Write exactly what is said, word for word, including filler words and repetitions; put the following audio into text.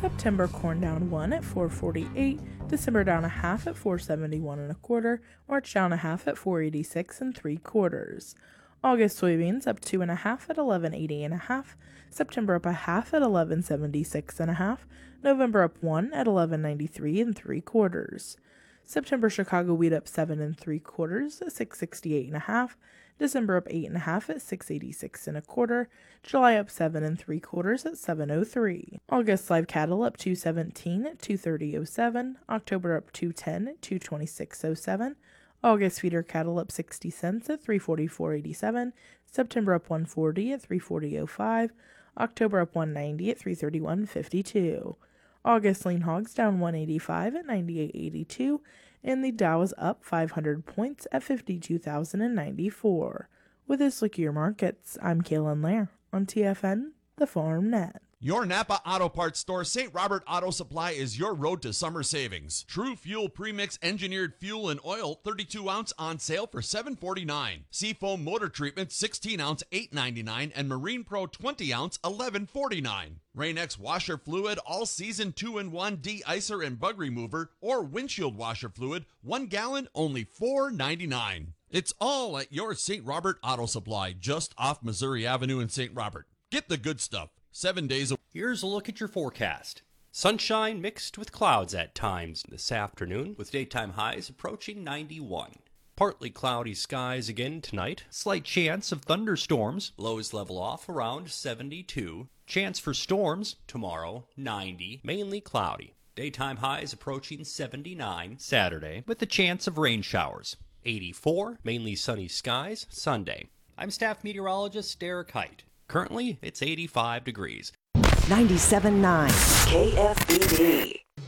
September corn down one at four forty-eight, December down a half at four seventy-one and a quarter, March down a half at four eighty-six and three quarters. August soybeans up two and a half at eleven eighty and a half, September up a half at eleven seventy-six and a half, November up one at eleven ninety-three and three quarters. September Chicago wheat up seven and three quarters at six sixty-eight and a half, December up eight and a half at six eighty-six and a quarter, July up seven and three quarters at seven oh three. August live cattle up two seventeen at two thirty oh seven, October up two ten at two twenty-six oh seven, August feeder cattle up sixty cents at three forty-four eighty-seven, September up one forty at three forty oh five, October up one ninety at three thirty-one fifty-two. August lean hogs down one eighty-five at ninety-eight eighty-two, and the Dow is up five hundred points at fifty-two thousand ninety-four. With this look at your markets, I'm Kaylin Lair on T F N, the Farm Net. Your Napa Auto Parts store, Saint Robert Auto Supply, is your road to summer savings. True Fuel Premix Engineered Fuel and Oil, thirty-two ounce on sale for seven forty-nine. Seafoam Motor Treatment, sixteen ounce, eight ninety-nine, and Marine Pro twenty ounce, eleven forty-nine. Rain-X Washer Fluid, All Season two in one De-Icer and Bug Remover, or Windshield Washer Fluid, one gallon, only four ninety-nine. It's all at your Saint Robert Auto Supply, just off Missouri Avenue in Saint Robert. Get the good stuff. Seven days a Here's a look at your forecast. Sunshine mixed with clouds at times this afternoon, with daytime highs approaching ninety-one. Partly cloudy skies again tonight. Slight chance of thunderstorms. Lows level off around seventy-two. Chance for storms tomorrow, ninety. Mainly cloudy. Daytime highs approaching seventy-nine Saturday, with the chance of rain showers. eighty-four. Mainly sunny skies Sunday. I'm staff meteorologist Derek Height. Currently, it's eighty-five degrees. ninety-seven point nine K F B D.